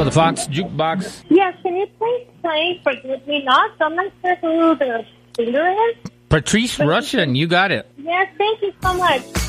the Fox Jukebox. Yes, can you please play Forgive Me Not? So I'm not sure who the singer is. Patrice Rushen, you got it. Yes, thank you so much.